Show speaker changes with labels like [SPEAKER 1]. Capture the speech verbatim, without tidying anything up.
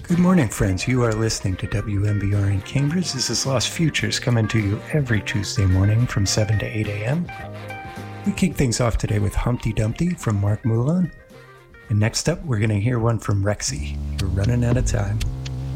[SPEAKER 1] Good morning, friends. You are listening to W M B R in Cambridge. This is Lost Futures coming to you every Tuesday morning from seven to eight a.m. We kick things off today with Humpty Dumpty from Mark Moulin. And next up, we're going to hear one from Rexy. You're running out of time.